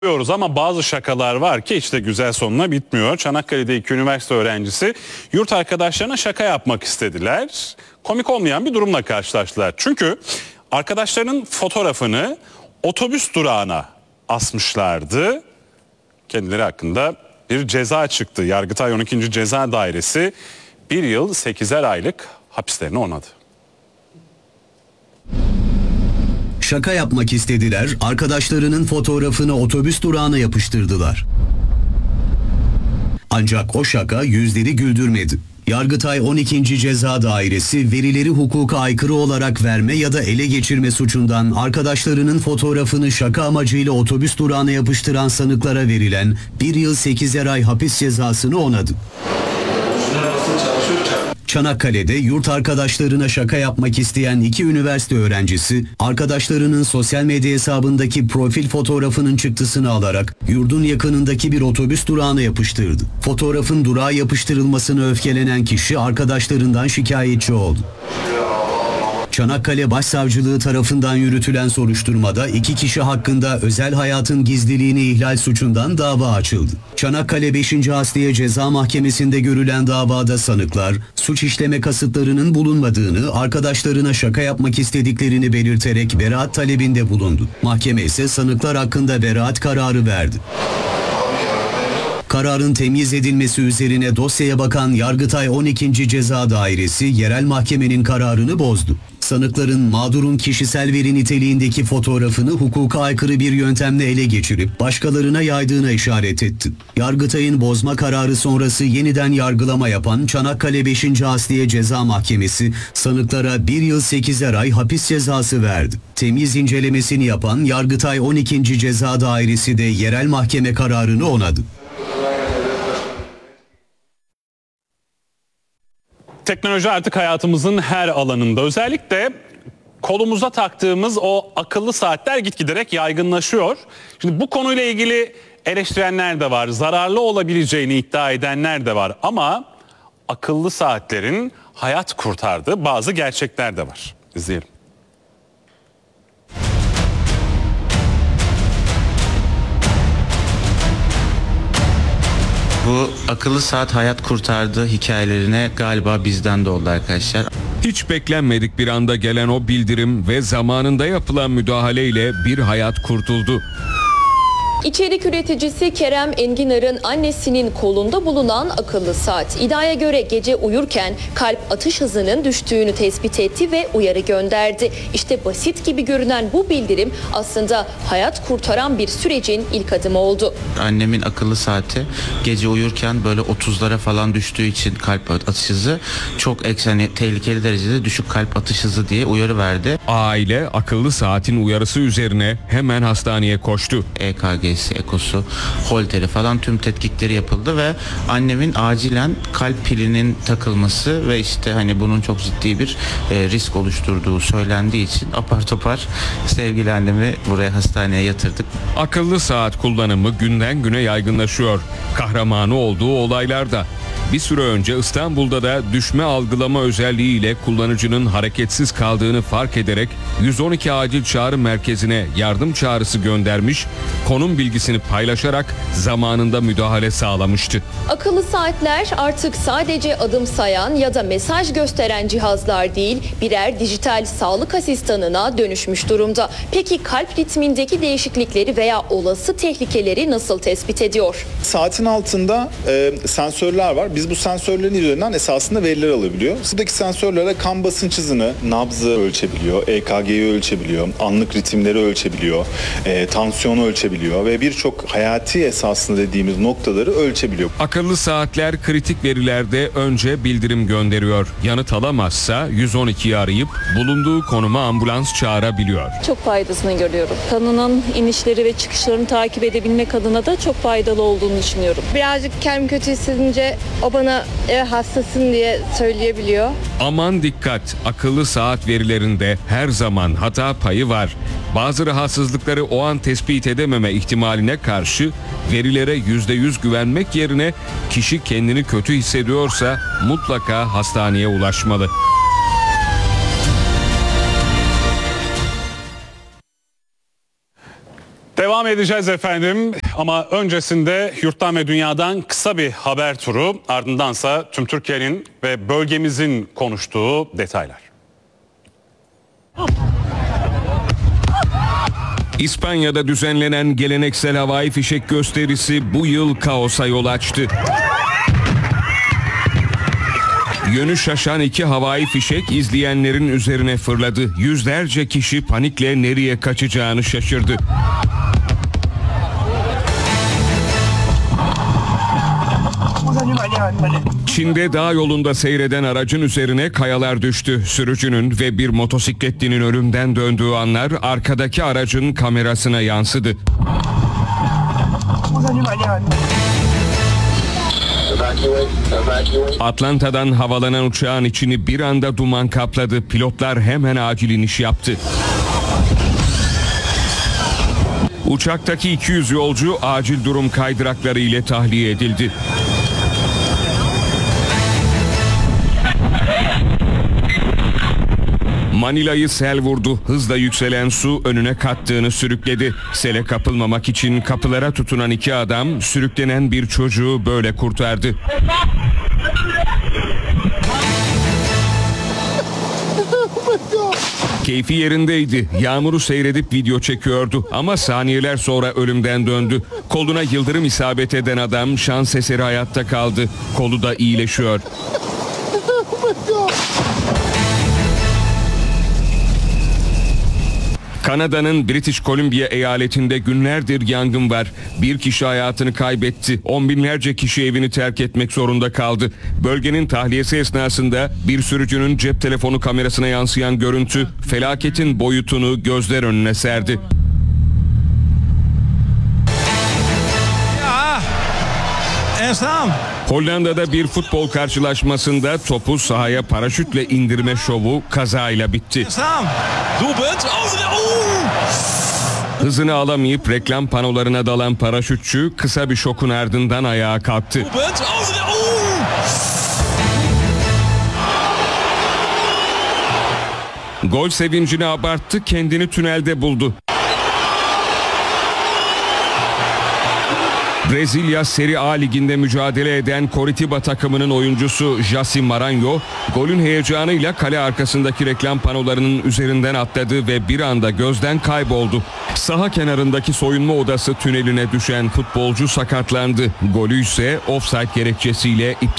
Diyoruz ama bazı şakalar var ki işte güzel sonuna bitmiyor. Çanakkale'de 2 üniversite öğrencisi yurt arkadaşlarına şaka yapmak istediler. Komik olmayan bir durumla karşılaştılar. Çünkü arkadaşlarının fotoğrafını otobüs durağına asmışlardı. Kendileri hakkında bir ceza çıktı. Yargıtay 12. Ceza Dairesi 1 yıl 8'er aylık hapislerini onadı. Şaka yapmak istediler, arkadaşlarının fotoğrafını otobüs durağına yapıştırdılar. Ancak o şaka yüzleri güldürmedi. Yargıtay 12. Ceza Dairesi verileri hukuka aykırı olarak verme ya da ele geçirme suçundan arkadaşlarının fotoğrafını şaka amacıyla otobüs durağına yapıştıran sanıklara verilen 1 yıl 8'er ay hapis cezasını onadı. Çanakkale'de yurt arkadaşlarına şaka yapmak isteyen 2 üniversite öğrencisi, arkadaşlarının sosyal medya hesabındaki profil fotoğrafının çıktısını alarak yurdun yakınındaki bir otobüs durağına yapıştırdı. Fotoğrafın durağa yapıştırılmasına öfkelenen kişi arkadaşlarından şikayetçi oldu. Çanakkale Başsavcılığı tarafından yürütülen soruşturmada 2 kişi hakkında özel hayatın gizliliğini ihlal suçundan dava açıldı. Çanakkale 5. Asliye Ceza Mahkemesi'nde görülen davada sanıklar, suç işleme kasıtlarının bulunmadığını, arkadaşlarına şaka yapmak istediklerini belirterek beraat talebinde bulundu. Mahkeme ise sanıklar hakkında beraat kararı verdi. Kararın temyiz edilmesi üzerine dosyaya bakan Yargıtay 12. Ceza Dairesi yerel mahkemenin kararını bozdu. Sanıkların mağdurun kişisel veri niteliğindeki fotoğrafını hukuka aykırı bir yöntemle ele geçirip başkalarına yaydığına işaret etti. Yargıtay'ın bozma kararı sonrası yeniden yargılama yapan Çanakkale 5. Asliye Ceza Mahkemesi sanıklara 1 yıl 8'er ay hapis cezası verdi. Temyiz incelemesini yapan Yargıtay 12. Ceza Dairesi de yerel mahkeme kararını onadı. Teknoloji artık hayatımızın her alanında, özellikle kolumuza taktığımız o akıllı saatler gitgiderek yaygınlaşıyor. Şimdi bu konuyla ilgili eleştirenler de var, zararlı olabileceğini iddia edenler de var ama akıllı saatlerin hayat kurtardığı bazı gerçekler de var. İzleyelim. Bu akıllı saat hayat kurtardı hikayelerine galiba bizden de oldu arkadaşlar. Hiç beklenmedik bir anda gelen o bildirim ve zamanında yapılan müdahaleyle bir hayat kurtuldu. İçerik üreticisi Kerem Enginar'ın annesinin kolunda bulunan akıllı saat. İddiaya göre gece uyurken kalp atış hızının düştüğünü tespit etti ve uyarı gönderdi. İşte basit gibi görünen bu bildirim aslında hayat kurtaran bir sürecin ilk adımı oldu. Annemin akıllı saati gece uyurken böyle 30'lara falan düştüğü için kalp atış hızı çok tehlikeli derecede düşük kalp atış hızı diye uyarı verdi. Aile akıllı saatin uyarısı üzerine hemen hastaneye koştu. EKG, ekosu, holteri falan tüm tetkikleri yapıldı ve annemin acilen kalp pilinin takılması ve işte hani bunun çok ciddi bir risk oluşturduğu söylendiği için apar topar sevgili annemi buraya hastaneye yatırdık. Akıllı saat kullanımı günden güne yaygınlaşıyor. Kahramanı olduğu olaylarda. Bir süre önce İstanbul'da da düşme algılama özelliğiyle kullanıcının hareketsiz kaldığını fark ederek 112 acil çağrı merkezine yardım çağrısı göndermiş, konum bilgisini paylaşarak zamanında müdahale sağlamıştı. Akıllı saatler artık sadece adım sayan ya da mesaj gösteren cihazlar değil, birer dijital sağlık asistanına dönüşmüş durumda. Peki kalp ritmindeki değişiklikleri veya olası tehlikeleri nasıl tespit ediyor? Saatin altında sensörler var. Biz bu sensörlerin üzerinden esasında veriler alabiliyor. Buradaki sensörlere kan basınç hızını, nabzı ölçebiliyor, EKG'yi ölçebiliyor, anlık ritimleri ölçebiliyor, tansiyonu ölçebiliyor ve birçok hayati esasında dediğimiz noktaları ölçebiliyor. Akıllı saatler kritik verilerde önce bildirim gönderiyor. Yanıt alamazsa 112'yi arayıp bulunduğu konuma ambulans çağırabiliyor. Çok faydasını görüyorum. Kanının inişleri ve çıkışlarını takip edebilmek adına da çok faydalı olduğunu düşünüyorum. Birazcık kendimi kötü hissedince o bana hastasın diye söyleyebiliyor. Aman dikkat, akıllı saat verilerinde her zaman hata payı var. Bazı rahatsızlıkları o an tespit edememe ihtimaline karşı verilere %100 güvenmek yerine kişi kendini kötü hissediyorsa mutlaka hastaneye ulaşmalı. Devam Devam edeceğiz efendim ama öncesinde yurttan ve dünyadan kısa bir haber turu, ardındansa tüm Türkiye'nin ve bölgemizin konuştuğu detaylar. İspanya'da düzenlenen geleneksel havai fişek gösterisi bu yıl kaosa yol açtı. Yönü şaşan 2 havai fişek izleyenlerin üzerine fırladı. Yüzlerce kişi panikle nereye kaçacağını şaşırdı. Çin'de dağ yolunda seyreden aracın üzerine kayalar düştü. Sürücünün ve bir motosikletlinin ölümden döndüğü anlar arkadaki aracın kamerasına yansıdı. Atlanta'dan havalanan uçağın içini bir anda duman kapladı. Pilotlar hemen acil iniş yaptı. Uçaktaki 200 yolcu acil durum kaydırakları ile tahliye edildi. Manila'yı sel vurdu. Hızla yükselen su önüne kattığını sürükledi. Sele kapılmamak için kapılara tutunan 2 adam sürüklenen bir çocuğu böyle kurtardı. Keyfi yerindeydi. Yağmuru seyredip video çekiyordu ama saniyeler sonra ölümden döndü. Koluna yıldırım isabet eden adam şans eseri hayatta kaldı. Kolu da iyileşiyor. Kanada'nın British Columbia eyaletinde günlerdir yangın var. Bir kişi hayatını kaybetti. On binlerce kişi evini terk etmek zorunda kaldı. Bölgenin tahliyesi esnasında bir sürücünün cep telefonu kamerasına yansıyan görüntü felaketin boyutunu gözler önüne serdi. Hollanda'da bir futbol karşılaşmasında topu sahaya paraşütle indirme şovu kazayla bitti. Hızını alamayıp reklam panolarına dalan paraşütçü kısa bir şokun ardından ayağa kalktı. Gol sevincini abarttı, kendini tünelde buldu. Brezilya Serie A liginde mücadele eden Coritiba takımının oyuncusu Jaci Maranhão golün heyecanıyla kale arkasındaki reklam panolarının üzerinden atladı ve bir anda gözden kayboldu. Saha kenarındaki soyunma odası tüneline düşen futbolcu sakatlandı. Golü ise ofsayt gerekçesiyle iptal